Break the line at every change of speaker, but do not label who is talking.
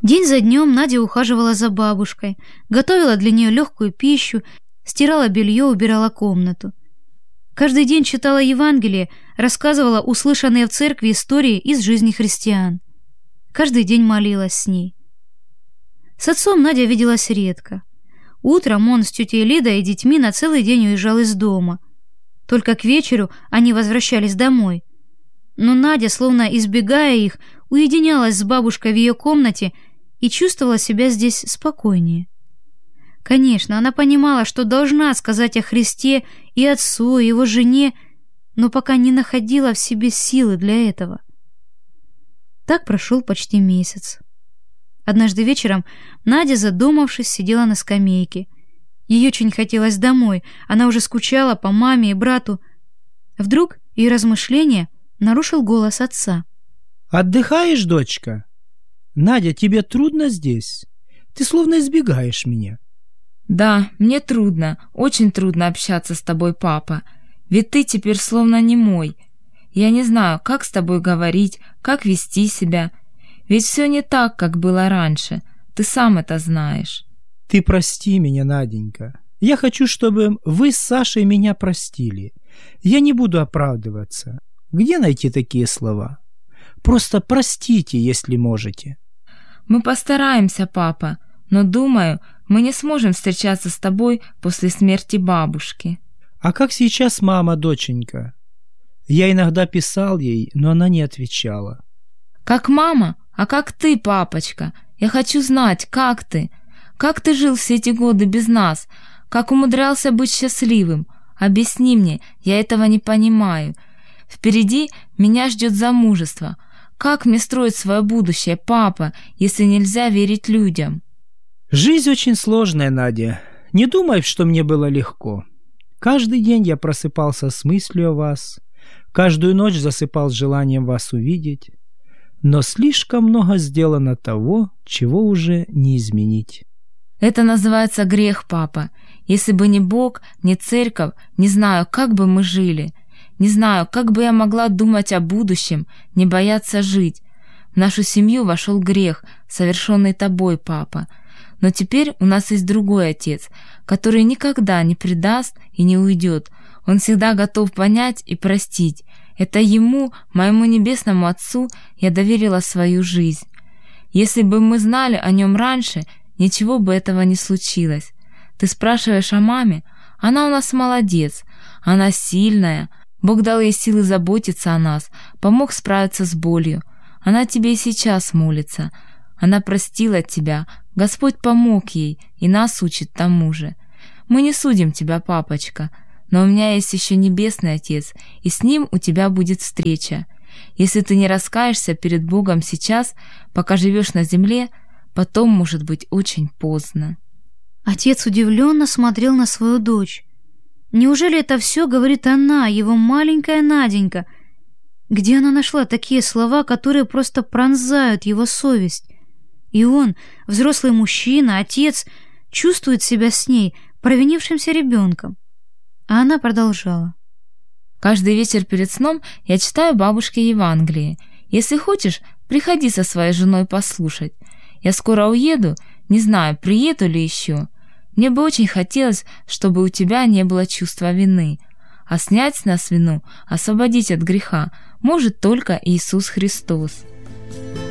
День за днем Надя ухаживала за бабушкой, готовила для нее легкую пищу, стирала белье, убирала комнату. Каждый день читала Евангелие, рассказывала услышанные в церкви истории из жизни христиан. Каждый день молилась с ней. С отцом Надя виделась редко. Утром он с тетей Лидой и детьми на целый день уезжал из дома. Только к вечеру они возвращались домой. Но Надя, словно избегая их, уединялась с бабушкой в ее комнате и чувствовала себя здесь спокойнее. Конечно, она понимала, что должна сказать о Христе и отцу, и его жене, но пока не находила в себе силы для этого. Так прошел почти месяц. Однажды вечером Надя, задумавшись, сидела на скамейке. Ей очень хотелось домой, она уже скучала по маме и брату. Вдруг ее размышления нарушил голос отца.
«Отдыхаешь, дочка? Надя, тебе трудно здесь? Ты словно избегаешь меня».
«Да, мне трудно, очень трудно общаться с тобой, папа. Ведь ты теперь словно не мой. Я не знаю, как с тобой говорить, как вести себя. Ведь все не так, как было раньше. Ты сам это знаешь».
«Ты прости меня, Наденька. Я хочу, чтобы вы с Сашей меня простили. Я не буду оправдываться. Где найти такие слова? Просто простите, если можете».
«Мы постараемся, папа, но, думаю, мы не сможем встречаться с тобой после смерти бабушки».
«А как сейчас мама, доченька?» Я иногда писал ей, но она не отвечала.
«Как мама? А как ты, папочка? Я хочу знать, как ты? Как ты жил все эти годы без нас? Как умудрялся быть счастливым? Объясни мне, я этого не понимаю. Впереди меня ждет замужество. Как мне строить свое будущее, папа, если нельзя верить людям?»
«Жизнь очень сложная, Надя. Не думай, что мне было легко. Каждый день я просыпался с мыслью о вас, каждую ночь засыпал с желанием вас увидеть. Но слишком много сделано того, чего уже не изменить».
«Это называется грех, папа. Если бы не Бог, не церковь, не знаю, как бы мы жили. Не знаю, как бы я могла думать о будущем, не бояться жить. В нашу семью вошел грех, совершенный тобой, папа. Но теперь у нас есть другой отец, который никогда не предаст и не уйдет. Он всегда готов понять и простить. Это ему, моему небесному отцу, я доверила свою жизнь. Если бы мы знали о нем раньше, ничего бы этого не случилось. Ты спрашиваешь о маме? Она у нас молодец. Она сильная. Бог дал ей силы заботиться о нас, помог справиться с болью. Она тебе и сейчас молится. Она простила тебя. Господь помог ей и нас учит тому же. Мы не судим тебя, папочка, но у меня есть еще небесный Отец, и с ним у тебя будет встреча. Если ты не раскаешься перед Богом сейчас, пока живешь на земле, потом может быть очень поздно».
Отец удивленно смотрел на свою дочь. Неужели это все говорит она, его маленькая Наденька? Где она нашла такие слова, которые просто пронзают его совесть? И он, взрослый мужчина, отец, чувствует себя с ней провинившимся ребенком. А она продолжала.
«Каждый вечер перед сном я читаю бабушке Евангелие. Если хочешь, приходи со своей женой послушать. Я скоро уеду, не знаю, приеду ли еще. Мне бы очень хотелось, чтобы у тебя не было чувства вины. А снять с нас вину, освободить от греха может только Иисус Христос».